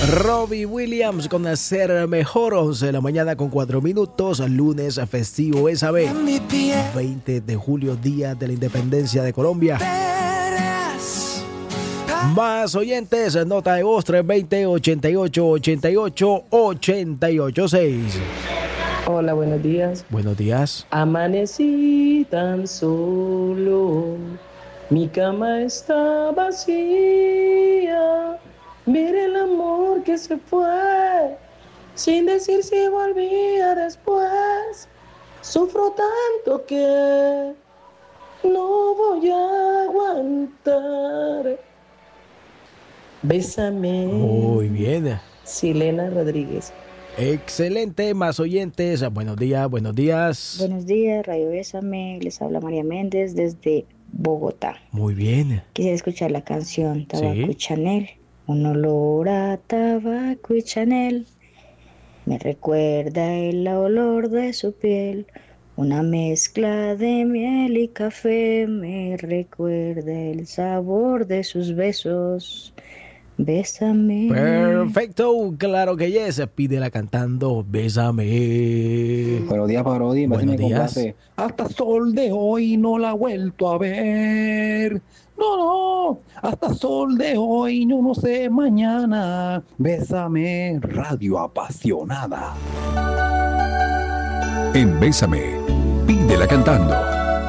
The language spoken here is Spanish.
Robbie Williams con Ser Mejor, 11 de la mañana con 4 minutos, lunes festivo SAB, 20 de julio, día de la independencia de Colombia. Más oyentes, nota de voz 320 88 88 88 6. Hola, buenos días. Buenos días. Amanecí tan solo, mi cama está vacía. Mire el amor que se fue, sin decir si volvía después. Sufro tanto que no voy a aguantar. Bésame. Muy bien. Silena Rodríguez. Excelente, más oyentes. Buenos días, buenos días. Buenos días, Radio Bésame. Les habla María Méndez desde Bogotá. Muy bien. Quisiera escuchar la canción Tabaco Sí. y Chanel. Un olor a tabaco y Chanel. Me recuerda el olor de su piel. Una mezcla de miel y café. Me recuerda el sabor de sus besos. Bésame. Perfecto, claro que yes. Pídela cantando Bésame. Buenos días, Parodi. Buenos Me días. complace. Hasta sol de hoy no la he vuelto a ver. No, hasta sol de hoy no sé mañana. Bésame, radio apasionada. En Bésame, pídela cantando.